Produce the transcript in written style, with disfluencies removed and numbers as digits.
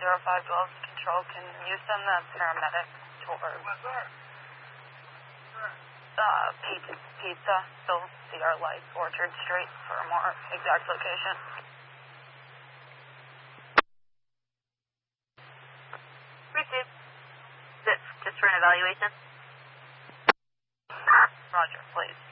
0512 Control, can you send the paramedic toward Pizza, still CR Lights, Orchard Street for a more exact location? Received. Just for an evaluation? Roger, please.